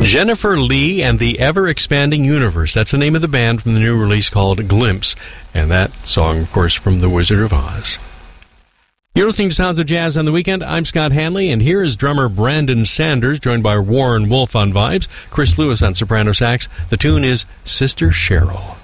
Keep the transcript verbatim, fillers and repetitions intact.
Jennifer Lee and the Ever-Expanding Universe. That's the name of the band from the new release called Glimpse. And that song, of course, from The Wizard of Oz. You're listening to Sounds of Jazz on the Weekend. I'm Scott Hanley, and here is drummer Brandon Sanders, joined by Warren Wolf on vibes, Chris Lewis on soprano sax. The tune is Sister Cheryl.